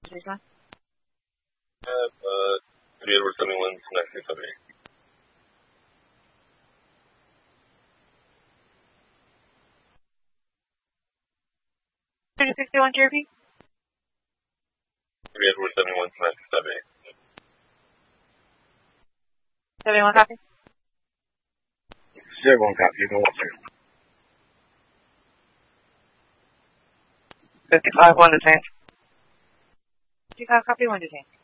Jason? 3 Edward 71, 9678. 261 Jeremy? 3 Edward 71, 9678. 71 copy? 71 copy, you can walk through. 55 1 detained. 55 copy 1 detained.